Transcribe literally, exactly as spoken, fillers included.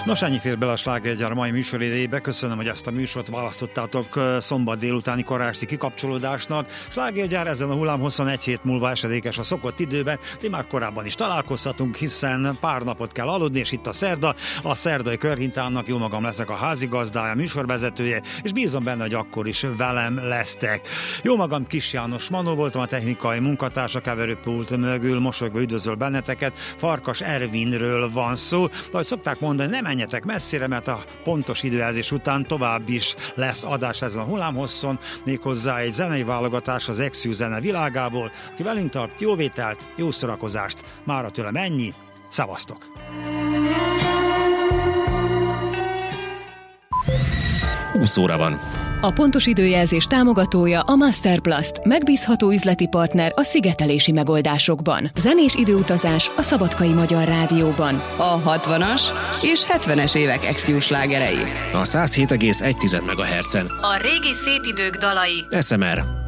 Nos, ennyi fér bele a Slágergyár a mai műsor idejébe. Köszönöm, hogy ezt a műsort választottátok szombat délutáni karácsi kikapcsolódásnak. Slágergyár ezen a hullámhosszon egy hét múlva esedékes a szokott időben, de már korábban is találkozhatunk, hiszen pár napot kell aludni, és itt a szerda, a szerdai Körhintámnak jó magam leszek a házigazdája, műsorvezetője, és bízom benne, hogy akkor is velem lesztek. Jó magam, Kis János Manó voltam, a technikai munkatársa, keverőpult mögül mosolygva üdvözöl benneteket. Farkas Ervinről van szó, de ahogy szokták mondani, nem menjetek messzire, mert a pontos időjelzés után tovább is lesz adás ezen a hullámhosszon, méghozzá egy zenei válogatás az Exu zene világából. Aki velünk tart, jó vételt, jó szórakozást, mára tőlem ennyi, szavaztok! húsz óra van. A pontos időjelzés támogatója a Masterplast, megbízható üzleti partner a szigetelési megoldásokban. Zenés időutazás a Szabadkai Magyar Rádióban. A hatvanas és hetvenes évek Exu slágerei. A száz hét egész egy megahertzen. A régi szép idők dalai. es em er